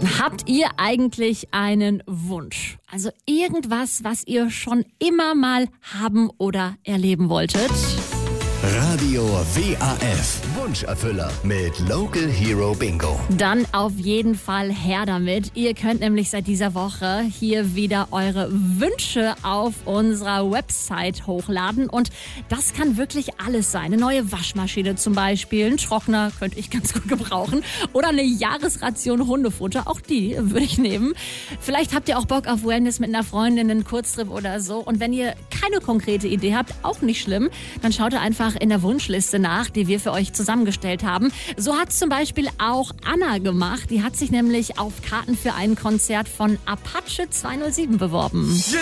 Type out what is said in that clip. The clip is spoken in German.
Habt ihr eigentlich einen Wunsch? Also irgendwas, was ihr schon immer mal haben oder erleben wolltet? Radio WAF. Wunscherfüller mit Local Hero Bingo. Dann auf jeden Fall her damit. Ihr könnt nämlich seit dieser Woche hier wieder eure Wünsche auf unserer Website hochladen. Und das kann wirklich alles sein. Eine neue Waschmaschine zum Beispiel, ein Trockner könnte ich ganz gut gebrauchen. Oder eine Jahresration Hundefutter, auch die würde ich nehmen. Vielleicht habt ihr auch Bock auf Wellness mit einer Freundin, einen Kurztrip oder so. Und wenn ihr keine konkrete Idee habt, auch nicht schlimm, dann schaut ihr einfach in der Wunschliste nach, die wir für euch zusammengestellt haben. So hat zum Beispiel auch Anna gemacht. Die hat sich nämlich auf Karten für ein Konzert von Apache 207 beworben.